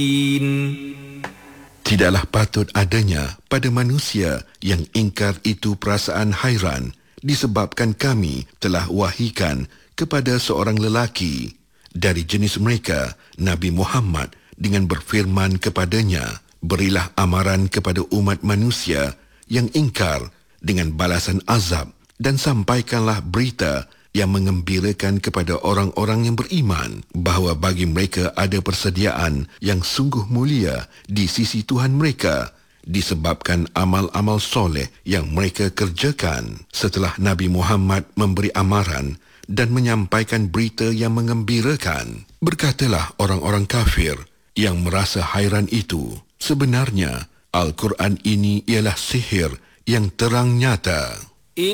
Tidaklah patut adanya pada manusia yang ingkar itu perasaan hairan disebabkan kami telah wahykan kepada seorang lelaki dari jenis mereka, Nabi Muhammad, dengan berfirman kepadanya, berilah amaran kepada umat manusia yang ingkar dengan balasan azab dan sampaikanlah berita yang mengembirakan kepada orang-orang yang beriman bahawa bagi mereka ada persediaan yang sungguh mulia di sisi Tuhan mereka disebabkan amal-amal soleh yang mereka kerjakan. Setelah Nabi Muhammad memberi amaran dan menyampaikan berita yang mengembirakan, berkatalah orang-orang kafir yang merasa hairan itu, sebenarnya Al-Quran ini ialah sihir yang terang nyata.